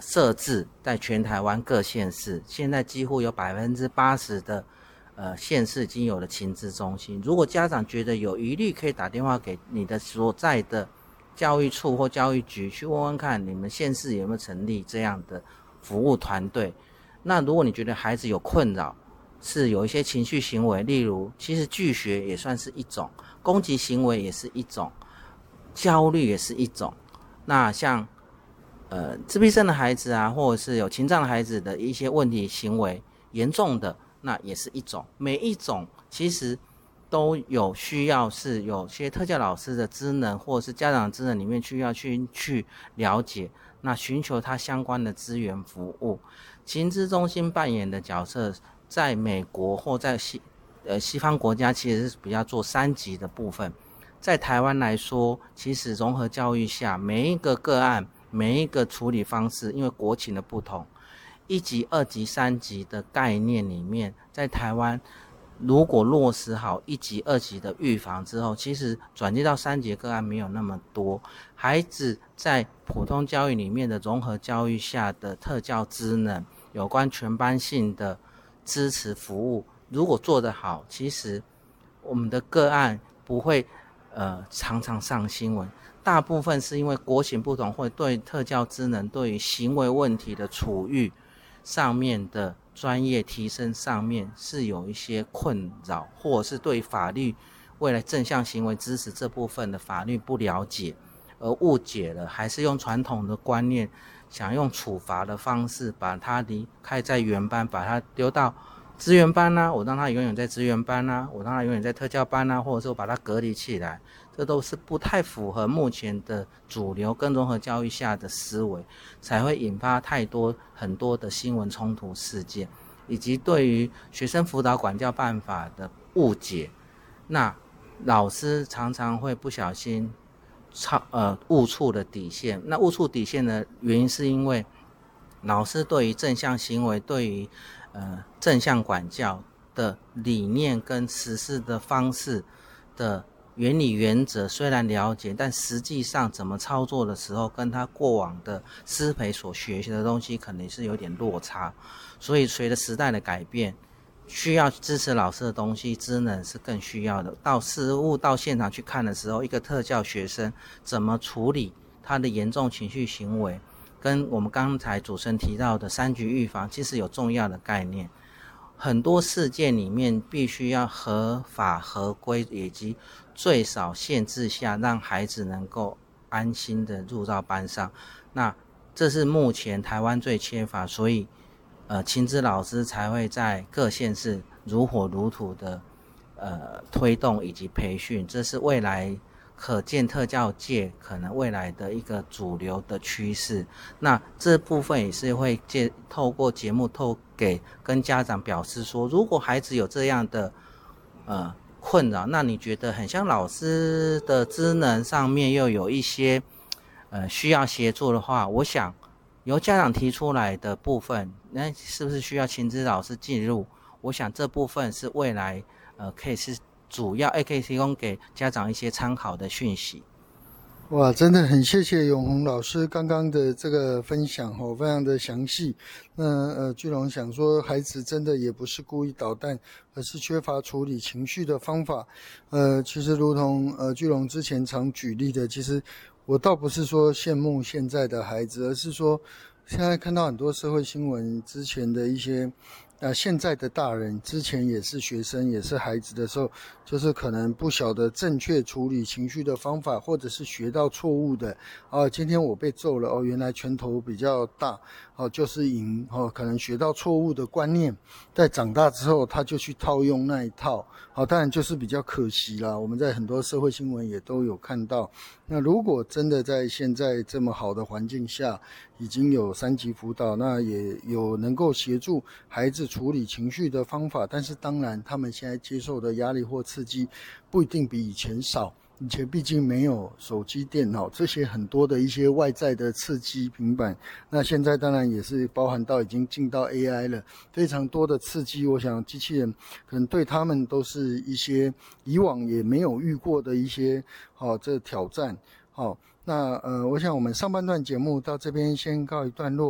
设置在全台湾各县市，现在几乎有80%的县市已经有了情资中心。如果家长觉得有疑虑，可以打电话给你的所在的教育处或教育局去问问看，你们县市有没有成立这样的服务团队。那如果你觉得孩子有困扰，是有一些情绪行为，例如其实拒学也算是一种，攻击行为也是一种，焦虑也是一种。那像自闭症的孩子啊，或者是有情障的孩子的一些问题行为严重的，那也是一种。每一种其实都有需要，是有些特教老师的职能或者是家长的职能里面需要去了解，那寻求他相关的资源服务。情资中心扮演的角色，在美国或在西方国家其实是比较做3级的部分。在台湾来说，其实融合教育下，每一个个案，每一个处理方式，因为国情的不同，1级、2级、3级的概念里面，在台湾如果落实好1级、2级的预防之后，其实转接到3级的个案没有那么多。孩子在普通教育里面的融合教育下的特教职能，有关全班性的支持服务，如果做得好，其实我们的个案不会常常上新闻。大部分是因为国情不同，或者对特教职能对于行为问题的处遇上面的专业提升上面是有一些困扰，或者是对法律未来正向行为支持这部分的法律不了解而误解了，还是用传统的观念想用处罚的方式把他离开在原班，把他丢到资源班啊，我让他永远在资源班啊，我让他永远在特教班啊，或者是我把他隔离起来，这都是不太符合目前的主流跟融合教育下的思维，才会引发很多的新闻冲突事件，以及对于学生辅导管教办法的误解。那老师常常会不小心误触了底线。那误触底线的原因是因为老师对于正向行为，对于正向管教的理念跟实施的方式的原理原则虽然了解，但实际上怎么操作的时候，跟他过往的师培所学习的东西可能是有点落差。所以随着时代的改变，需要支持老师的东西职能是更需要的。到实务到现场去看的时候，一个特教学生怎么处理他的严重情绪行为，跟我们刚才主持人提到的3级预防其实有重要的概念。很多事件里面必须要合法合规，以及最少限制下让孩子能够安心的入到班上。那这是目前台湾最缺乏，所以情资老师才会在各县市如火如荼的推动以及培训，这是未来可见特教界可能未来的一个主流的趋势。那这部分也是会透过节目跟家长表示说，如果孩子有这样的困扰，那你觉得很像老师的职能上面又有一些需要协助的话，我想由家长提出来的部分，那是不是需要情资老师进入？我想这部分是未来可以是主要可以提供给家长一些参考的讯息。 哇，真的很谢谢永宏老师刚刚的这个分享哦，非常的详细。那巨龙想说，孩子真的也不是故意捣蛋，而是缺乏处理情绪的方法。其实如同巨龙之前常举例的，其实我倒不是说羡慕现在的孩子，而是说现在看到很多社会新闻之前的一些现在的大人之前也是学生也是孩子的时候，就是可能不晓得正确处理情绪的方法，或者是学到错误的今天我被揍了原来拳头比较大就是赢可能学到错误的观念，在长大之后他就去套用那一套当然就是比较可惜啦，我们在很多社会新闻也都有看到。那如果真的在现在这么好的环境下，已经有3级辅导，那也有能够协助孩子处理情绪的方法，但是当然他们现在接受的压力或刺激不一定比以前少，以前毕竟没有手机电脑这些很多的一些外在的刺激平板，那现在当然也是包含到已经进到 AI 了，非常多的刺激，我想机器人可能对他们都是一些以往也没有遇过的一些这挑战那我想我们上半段节目到这边先告一段落。